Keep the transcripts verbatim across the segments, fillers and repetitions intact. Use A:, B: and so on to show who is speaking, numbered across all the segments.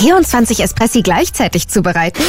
A: vierundzwanzig Espressi gleichzeitig zubereiten?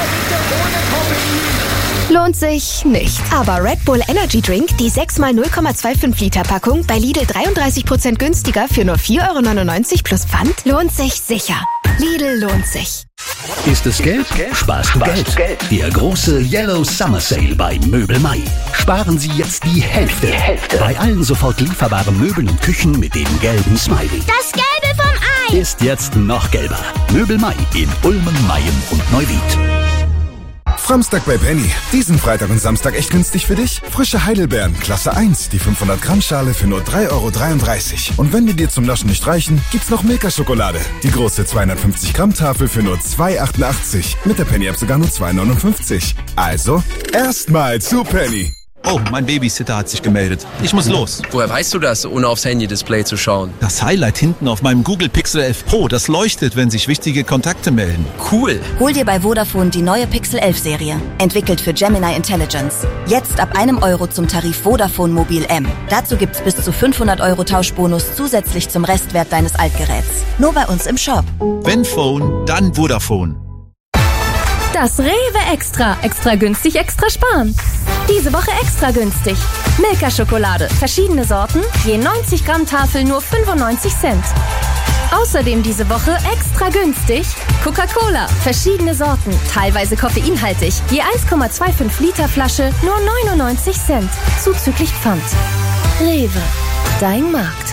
A: Lohnt sich nicht. Aber Red Bull Energy Drink, die sechs mal null Komma fünfundzwanzig Liter Packung, bei Lidl dreiunddreißig Prozent günstiger für nur vier Euro neunundneunzig plus Pfand, lohnt sich sicher. Lidl lohnt sich.
B: Ist es Geld? Sparst du Geld. Der große Yellow Summer Sale bei Möbel Mai. Sparen Sie jetzt die Hälfte. Die Hälfte. Bei allen sofort lieferbaren Möbeln und Küchen mit dem gelben Smiley.
C: Das Gelbe vom Ei!
B: Ist jetzt noch gelber. Möbel Mai in Ulmen, Mayen und Neuwied.
D: Samstag bei Penny. Diesen Freitag und Samstag echt günstig für dich? Frische Heidelbeeren, Klasse eins, die fünfhundert Gramm Schale für nur drei Euro dreiunddreißig. Und wenn die dir zum Naschen nicht reichen, gibt's noch Milka-Schokolade. Die große zweihundertfünfzig Gramm Tafel für nur zwei Euro achtundachtzig. Mit der Penny-App sogar nur zwei Euro neunundfünfzig. Also, erstmal zu Penny.
E: Oh, mein Babysitter hat sich gemeldet. Ich muss los.
F: Woher weißt du das, ohne aufs Handy-Display zu schauen?
E: Das Highlight hinten auf meinem Google Pixel elf Pro, das leuchtet, wenn sich wichtige Kontakte melden.
F: Cool.
G: Hol dir bei Vodafone die neue Pixel elf Serie. Entwickelt für Gemini Intelligence. Jetzt ab einem Euro zum Tarif Vodafone Mobil M. Dazu gibt's bis zu fünfhundert Euro Tauschbonus zusätzlich zum Restwert deines Altgeräts. Nur bei uns im Shop.
E: Wenn Phone, dann Vodafone.
H: Das Rewe Extra. Extra günstig, extra sparen. Diese Woche extra günstig. Milka-Schokolade. Verschiedene Sorten. Je neunzig Gramm Tafel nur fünfundneunzig Cent. Außerdem diese Woche extra günstig. Coca-Cola. Verschiedene Sorten. Teilweise koffeinhaltig. Je eins Komma fünfundzwanzig Liter Flasche nur neunundneunzig Cent. Zuzüglich Pfand. Rewe. Dein Markt.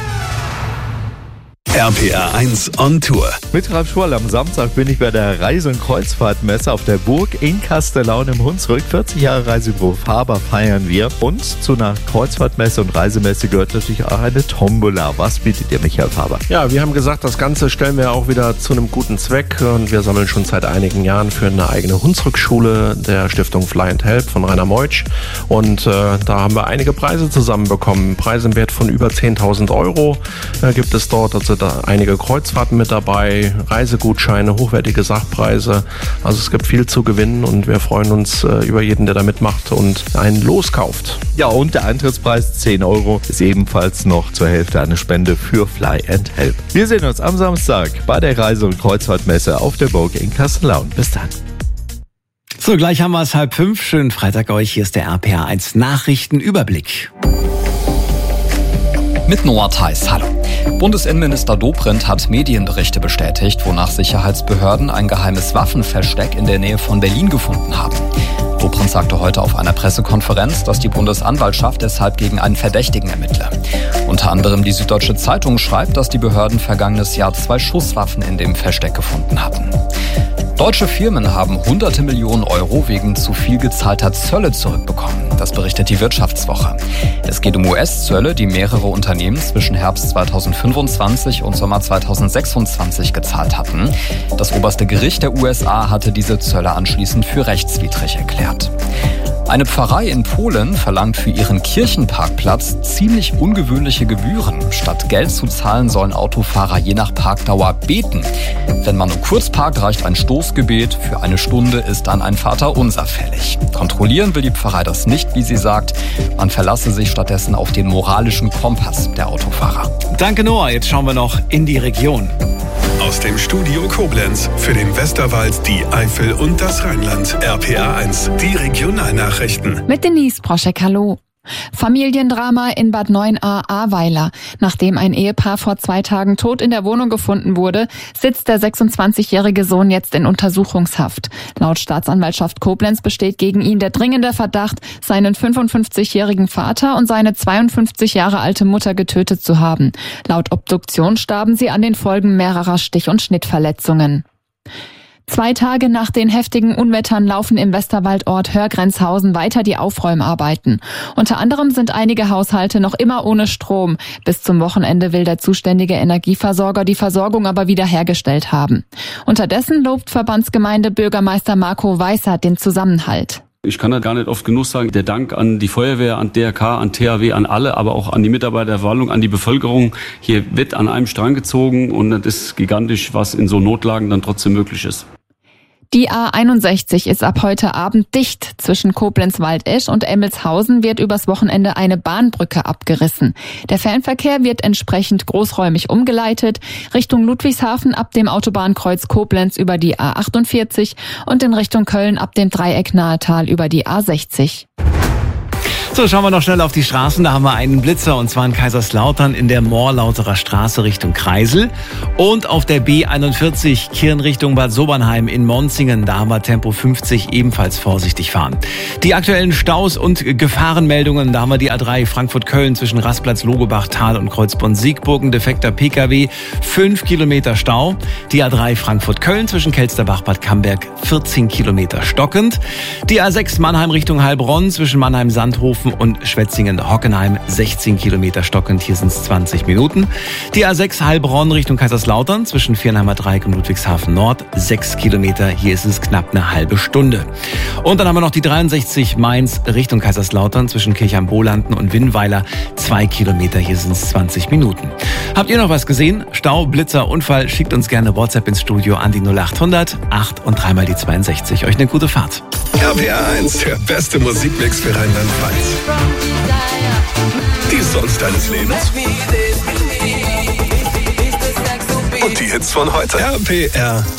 B: R P R eins on Tour.
I: Mit Ralf Schwall am Samstag bin ich bei der Reise- und Kreuzfahrtmesse auf der Burg in Kastellaun im Hunsrück. vierzig Jahre Reisebüro Faber feiern wir. Und zu einer Kreuzfahrtmesse und Reisemesse gehört natürlich auch eine Tombola. Was bietet ihr, Michael Faber?
J: Ja, wir haben gesagt, das Ganze stellen wir auch wieder zu einem guten Zweck. Und wir sammeln schon seit einigen Jahren für eine eigene Hunsrückschule der Stiftung Fly and Help von Rainer Meutsch. Und äh, da haben wir einige Preise zusammenbekommen. Preise im Wert von über zehntausend Euro äh, gibt es dort. Also da einige Kreuzfahrten mit dabei, Reisegutscheine, hochwertige Sachpreise. Also es gibt viel zu gewinnen und wir freuen uns äh, über jeden, der da mitmacht und einen loskauft.
I: Ja, und der Eintrittspreis zehn Euro ist ebenfalls noch zur Hälfte eine Spende für Fly and Help. Wir sehen uns am Samstag bei der Reise- und Kreuzfahrtmesse auf der Burg in Kastellaun. Bis dann.
K: So, gleich haben wir es halb fünf. Schönen Freitag euch. Hier ist der R P R eins Nachrichtenüberblick.
L: Mit Noah Theis, hallo. Bundesinnenminister Dobrindt hat Medienberichte bestätigt, wonach Sicherheitsbehörden ein geheimes Waffenversteck in der Nähe von Berlin gefunden haben. Dobrindt sagte heute auf einer Pressekonferenz, dass die Bundesanwaltschaft deshalb gegen einen Verdächtigen ermittle. Unter anderem die Süddeutsche Zeitung schreibt, dass die Behörden vergangenes Jahr zwei Schusswaffen in dem Versteck gefunden hatten. Deutsche Firmen haben hunderte Millionen Euro wegen zu viel gezahlter Zölle zurückbekommen. Das berichtet die Wirtschaftswoche. Es geht um U S-Zölle, die mehrere Unternehmen zwischen Herbst zweitausendfünfundzwanzig und Sommer zweitausendsechsundzwanzig gezahlt hatten. Das oberste Gericht der U S A hatte diese Zölle anschließend für rechtswidrig erklärt. Eine Pfarrei in Polen verlangt für ihren Kirchenparkplatz ziemlich ungewöhnliche Gebühren. Statt Geld zu zahlen, sollen Autofahrer je nach Parkdauer beten. Wenn man nur kurz parkt, reicht ein Stoßgebet. Für eine Stunde ist dann ein Vaterunser fällig. Kontrollieren will die Pfarrei das nicht, wie sie sagt. Man verlasse sich stattdessen auf den moralischen Kompass der Autofahrer.
K: Danke, Noah. Jetzt schauen wir noch in die Region.
M: Aus dem Studio Koblenz für den Westerwald, die Eifel und das Rheinland. R P R eins, die Regionalnachrichten.
N: Mit Denise Broschek, hallo. Familiendrama in Bad Neuenahr-Ahrweiler. Nachdem ein Ehepaar vor zwei Tagen tot in der Wohnung gefunden wurde, sitzt der sechsundzwanzigjährige Sohn jetzt in Untersuchungshaft. Laut Staatsanwaltschaft Koblenz besteht gegen ihn der dringende Verdacht, seinen fünfundfünfzigjährigen Vater und seine zweiundfünfzig Jahre alte Mutter getötet zu haben. Laut Obduktion starben sie an den Folgen mehrerer Stich- und Schnittverletzungen. Zwei Tage nach den heftigen Unwettern laufen im Westerwaldort Hörgrenzhausen weiter die Aufräumarbeiten. Unter anderem sind einige Haushalte noch immer ohne Strom. Bis zum Wochenende will der zuständige Energieversorger die Versorgung aber wiederhergestellt haben. Unterdessen lobt Verbandsgemeinde Bürgermeister Marco Weissert den Zusammenhalt.
O: Ich kann da gar nicht oft genug sagen, der Dank an die Feuerwehr, an D R K, an T H W, an alle, aber auch an die Mitarbeiter der Verwaltung, an die Bevölkerung. Hier wird an einem Strang gezogen und das ist gigantisch, was in so Notlagen dann trotzdem möglich ist.
N: Die A einundsechzig ist ab heute Abend dicht. Zwischen Koblenz-Waldesch und Emmelshausen wird übers Wochenende eine Bahnbrücke abgerissen. Der Fernverkehr wird entsprechend großräumig umgeleitet, Richtung Ludwigshafen ab dem Autobahnkreuz Koblenz über die A achtundvierzig und in Richtung Köln ab dem Dreieck Nahetal über die A sechzig.
K: So, schauen wir noch schnell auf die Straßen. Da haben wir einen Blitzer, und zwar in Kaiserslautern in der Moorlauterer Straße Richtung Kreisel. Und auf der B einundvierzig Kirn Richtung Bad Sobernheim in Monzingen. Da haben wir Tempo fünfzig, ebenfalls vorsichtig fahren. Die aktuellen Staus und Gefahrenmeldungen. Da haben wir die A drei Frankfurt-Köln zwischen Rastplatz Logebach, Tal und Kreuzborn-Siegburg. Ein defekter Pkw, fünf Kilometer Stau. Die A drei Frankfurt-Köln zwischen Kelsterbach, Bad Camberg, vierzehn Kilometer stockend. Die A sechs Mannheim Richtung Heilbronn zwischen Mannheim-Sandhofen und Schwetzingen-Hockenheim, sechzehn Kilometer stockend, hier sind es zwanzig Minuten. Die A sechs Heilbronn Richtung Kaiserslautern zwischen Viernheimer Dreieck und Ludwigshafen Nord, sechs Kilometer, hier ist es knapp eine halbe Stunde. Und dann haben wir noch die dreiundsechzig Mainz Richtung Kaiserslautern zwischen Kirchheim-Bohlanden und Winnweiler, zwei Kilometer, hier sind es zwanzig Minuten. Habt ihr noch was gesehen? Stau, Blitzer, Unfall? Schickt uns gerne WhatsApp ins Studio an die null achthundert acht und dreimal die zweiundsechzig. Euch eine gute Fahrt.
M: R P R eins, der beste Musikmix für Rheinland-Pfalz. Die Songs deines Lebens. Und die Hits von heute. R P R